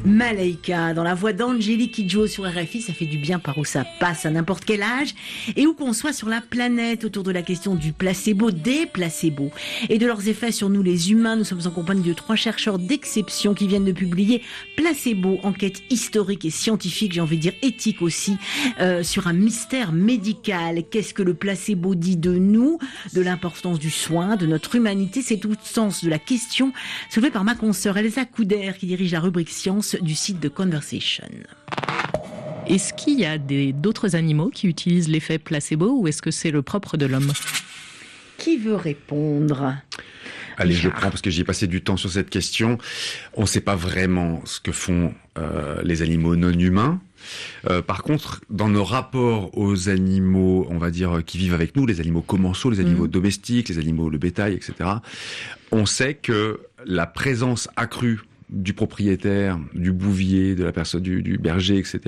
Malaika, dans la voix d'Angélique Kidjo sur RFI, ça fait du bien par où ça passe à n'importe quel âge et où qu'on soit sur la planète autour de la question du placebo, des placebos et de leurs effets sur nous les humains. Nous sommes en compagnie de 3 chercheurs d'exception qui viennent de publier Placebo, enquête historique et scientifique, j'ai envie de dire éthique aussi, sur un mystère médical. Qu'est-ce que le placebo dit de nous, de l'importance du soin, de notre humanité? C'est tout le sens de la question soulevée par ma consoeur Elsa Couder qui dirige la rubrique science du site de Conversation. Est-ce qu'il y a d'autres animaux qui utilisent l'effet placebo ou est-ce que c'est le propre de l'homme? Qui veut répondre? Allez, je prends parce que j'y ai passé du temps sur cette question. On ne sait pas vraiment ce que font les animaux non humains. Par contre, dans nos rapports aux animaux, on va dire, qui vivent avec nous, les animaux commensaux, les animaux domestiques, les animaux, le bétail, etc., on sait que la présence accrue du propriétaire, du bouvier, de la personne, du berger, etc.,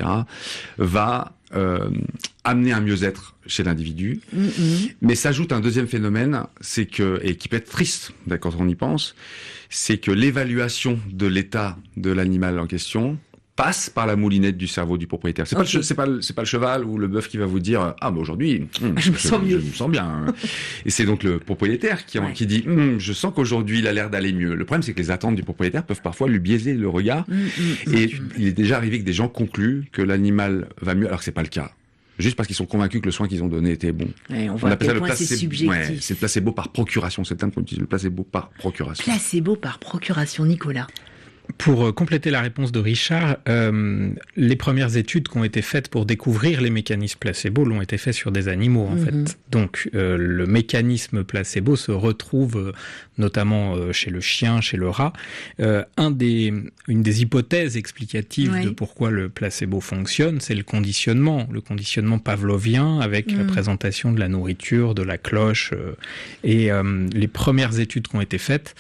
va amener un mieux-être chez l'individu. Mais s'ajoute un deuxième phénomène, c'est que, et qui peut être triste quand on y pense, c'est que l'évaluation de l'état de l'animal en question passe par la moulinette du cerveau du propriétaire. C'est pas le cheval ou le bœuf qui va vous dire « Ah, mais aujourd'hui, je me sens bien. » Et c'est donc le propriétaire qui dit « Je sens qu'aujourd'hui, il a l'air d'aller mieux. » Le problème, c'est que les attentes du propriétaire peuvent parfois lui biaiser le regard. Et il est déjà arrivé que des gens concluent que l'animal va mieux, alors que c'est pas le cas. Juste parce qu'ils sont convaincus que le soin qu'ils ont donné était bon. Ouais, on appelle ça le placebo. C'est subjectif. Ouais, c'est le placebo par procuration. C'est le terme qu'on utilise, le placebo par procuration. Placebo par procuration, Nicolas. Pour compléter la réponse de Richard, les premières études qui ont été faites pour découvrir les mécanismes placebo l'ont été faites sur des animaux en fait. Donc le mécanisme placebo se retrouve notamment chez le chien, chez le rat. Une des hypothèses explicatives de pourquoi le placebo fonctionne, c'est le conditionnement pavlovien avec la présentation de la nourriture, de la cloche. Et les premières études qui ont été faites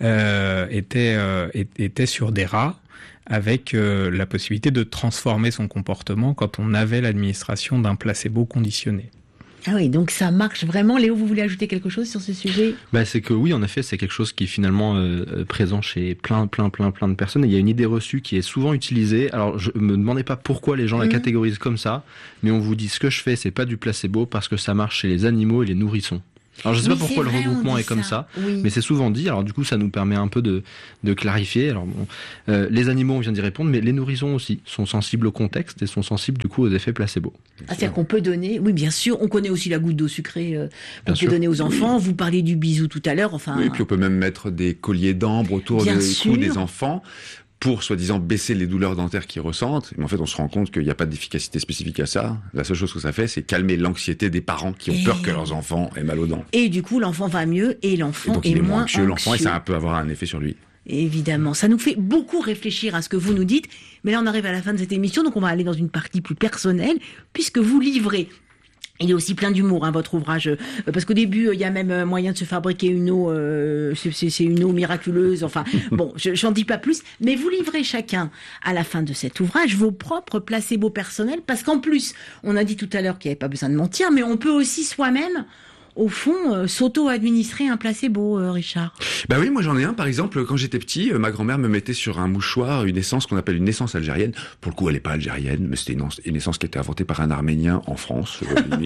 étaient sur des rats avec la possibilité de transformer son comportement quand on avait l'administration d'un placebo conditionné. Ah oui, donc ça marche vraiment. Léo, vous voulez ajouter quelque chose sur ce sujet ? C'est que oui, en effet, c'est quelque chose qui est finalement présent chez plein de personnes. Et il y a une idée reçue qui est souvent utilisée. Alors, je me demandez pas pourquoi les gens la catégorisent comme ça, mais on vous dit ce que je fais, c'est pas du placebo parce que ça marche chez les animaux et les nourrissons. Alors je sais pas pourquoi le regroupement est comme ça, mais c'est souvent dit. Alors du coup, ça nous permet un peu de clarifier. Alors les animaux, on vient d'y répondre, mais les nourrissons aussi sont sensibles au contexte et sont sensibles du coup aux effets placebo. C'est-à-dire qu'on peut donner, oui bien sûr, on connaît aussi la goutte d'eau sucrée qu'on peut donner aux enfants. Vous parliez du bisou tout à l'heure, enfin. Oui, puis on peut même mettre des colliers d'ambre autour du cou des enfants, pour soi-disant baisser les douleurs dentaires qu'ils ressentent. Mais en fait, on se rend compte qu'il n'y a pas d'efficacité spécifique à ça. La seule chose que ça fait, c'est calmer l'anxiété des parents qui ont peur que leurs enfants aient mal aux dents. Et du coup, l'enfant va mieux et l'enfant est moins anxieux. L'enfant, et ça peut avoir un effet sur lui. Évidemment, ça nous fait beaucoup réfléchir à ce que vous nous dites. Mais là, on arrive à la fin de cette émission, donc on va aller dans une partie plus personnelle, puisque vous livrez. Il est aussi plein d'humour, votre ouvrage, parce qu'au début, il y a même moyen de se fabriquer une eau, c'est une eau miraculeuse, enfin, bon, j'en dis pas plus, mais vous livrez chacun, à la fin de cet ouvrage, vos propres placebos personnels, parce qu'en plus, on a dit tout à l'heure qu'il n'y avait pas besoin de mentir, mais on peut aussi soi-même, au fond, s'auto-administrer un placebo, Richard. Bah oui, moi j'en ai un, par exemple, quand j'étais petit, ma grand-mère me mettait sur un mouchoir une essence qu'on appelle une essence algérienne. Pour le coup, elle n'est pas algérienne, mais c'était une essence qui était inventée par un Arménien en France,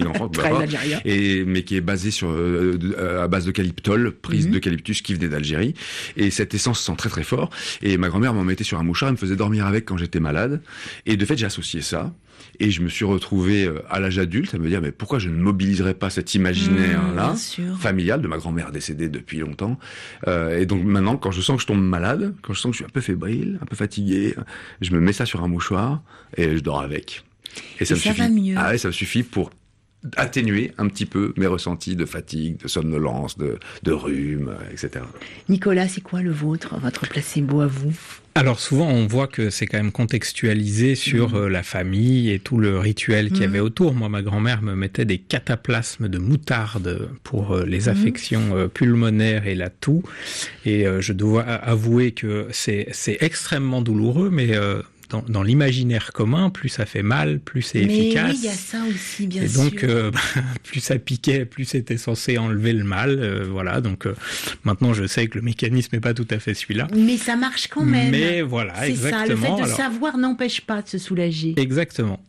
mais qui est basée à base d'eucalyptol, prise d'eucalyptus qui venait d'Algérie. Et cette essence sent très très fort. Et ma grand-mère m'en mettait sur un mouchoir, elle me faisait dormir avec quand j'étais malade. Et de fait, j'ai associé ça. Et je me suis retrouvé à l'âge adulte à me dire mais pourquoi je ne mobiliserais pas cet imaginaire-là, familial, de ma grand-mère décédée depuis longtemps. Et donc maintenant, quand je sens que je tombe malade, quand je sens que je suis un peu fébrile, un peu fatigué, je me mets ça sur un mouchoir et je dors avec. Et ça me suffit. Va mieux. Ah ouais, ça me suffit pour atténuer un petit peu mes ressentis de fatigue, de somnolence, de rhume, etc. Nicolas, c'est quoi le vôtre, votre placebo à vous ? Alors souvent on voit que c'est quand même contextualisé sur la famille et tout le rituel qu'il y avait autour. Moi, ma grand-mère me mettait des cataplasmes de moutarde pour les affections pulmonaires et la toux. Et je dois avouer que c'est extrêmement douloureux, mais dans l'imaginaire commun, plus ça fait mal, plus c'est efficace. Mais oui, il y a ça aussi, bien sûr. Et donc, plus ça piquait, plus c'était censé enlever le mal. Voilà, donc maintenant je sais que le mécanisme n'est pas tout à fait celui-là. Mais ça marche quand même. Mais voilà, c'est exactement. C'est ça, le fait de savoir n'empêche pas de se soulager. Exactement.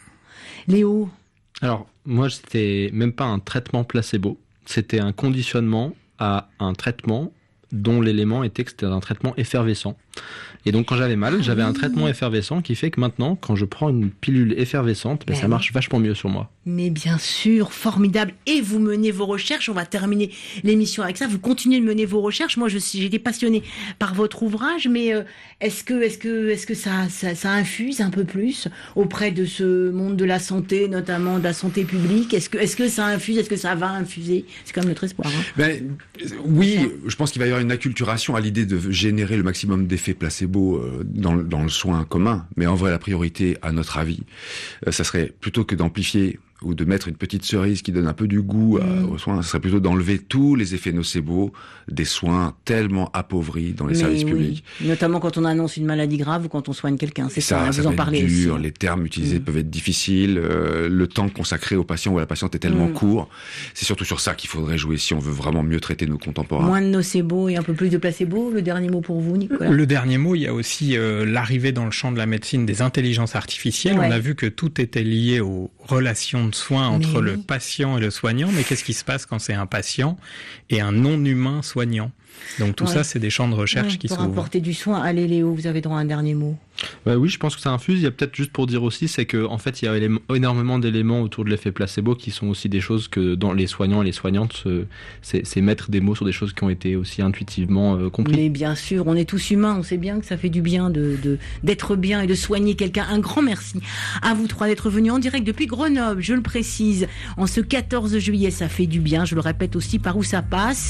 Léo? Alors, moi, c'était même pas un traitement placebo, c'était un conditionnement à un traitement dont l'élément était que c'était un traitement effervescent. Et donc, quand j'avais mal, j'avais un traitement effervescent qui fait que maintenant, quand je prends une pilule effervescente, ça marche vachement mieux sur moi. Mais bien sûr, formidable. Et vous menez vos recherches. On va terminer l'émission avec ça. Vous continuez de mener vos recherches. Moi, j'étais passionnée par votre ouvrage, mais est-ce que ça infuse un peu plus auprès de ce monde de la santé, notamment de la santé publique? Est-ce que ça infuse? Est-ce que ça va infuser? C'est quand même notre espoir. Hein. Oui, je pense qu'il va y avoir une acculturation à l'idée de générer le maximum d'effets placebo dans le soin commun. Mais en vrai, la priorité, à notre avis, ça serait plutôt que d'amplifier ou de mettre une petite cerise qui donne un peu du goût aux soins, ce serait plutôt d'enlever tous les effets nocebo des soins tellement appauvris dans les services publics. Notamment quand on annonce une maladie grave ou quand on soigne quelqu'un, c'est ça, vous en parlez dur, aussi. Les termes utilisés peuvent être difficiles, le temps consacré au patient ou à la patiente est tellement court. C'est surtout sur ça qu'il faudrait jouer si on veut vraiment mieux traiter nos contemporains. Moins de nocebo et un peu plus de placebo, le dernier mot pour vous, Nicolas? Le dernier mot, il y a aussi l'arrivée dans le champ de la médecine des intelligences artificielles. On a vu que tout était lié aux relations de soins entre le patient et le soignant, mais qu'est-ce qui se passe quand c'est un patient et un non-humain soignant? Donc tout ça, c'est des champs de recherche qui s'ouvrent. Pour apporter du soin. Allez Léo, vous avez droit à un dernier mot. Oui, je pense que ça infuse. Il y a peut-être juste pour dire aussi, c'est que en fait, il y a énormément d'éléments autour de l'effet placebo qui sont aussi des choses que dans les soignants et les soignantes, c'est mettre des mots sur des choses qui ont été aussi intuitivement comprises. Mais bien sûr, on est tous humains, on sait bien que ça fait du bien d'être bien et de soigner quelqu'un. Un grand merci à vous trois d'être venus en direct depuis Grenoble, je le précise, en ce 14 juillet, ça fait du bien, je le répète aussi, par où ça passe.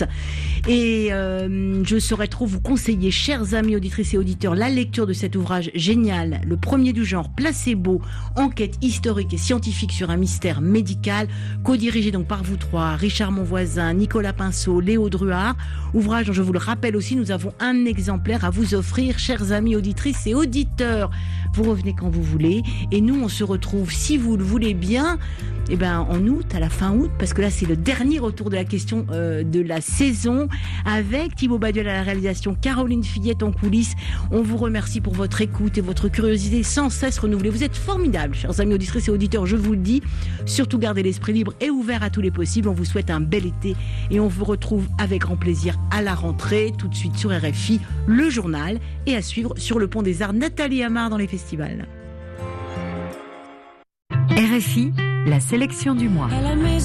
Et je saurais trop vous conseiller, chers amis auditrices et auditeurs, la lecture de cet ouvrage génial, le premier du genre, Placebo, enquête historique et scientifique sur un mystère médical, co-dirigé donc par vous trois, Richard Monvoisin, Nicolas Pinceau, Léo Druard. Ouvrage dont je vous le rappelle aussi, nous avons un exemplaire à vous offrir, chers amis auditrices et auditeurs. Vous revenez quand vous voulez et nous on se retrouve, si vous le voulez bien, en août, à la fin août, parce que là c'est le dernier retour de la question de la saison, avec Thibaut Baduel à la réalisation, Caroline Fillette en coulisses. On vous remercie pour votre écoute et votre curiosité sans cesse renouvelée. Vous êtes formidables, chers amis auditrices et auditeurs, je vous le dis. Surtout gardez l'esprit libre et ouvert à tous les possibles. On vous souhaite un bel été et on vous retrouve avec grand plaisir à la rentrée, tout de suite sur RFI, le journal, et à suivre sur le Pont des Arts, Nathalie Amar dans les festivals. RFI, la sélection du mois.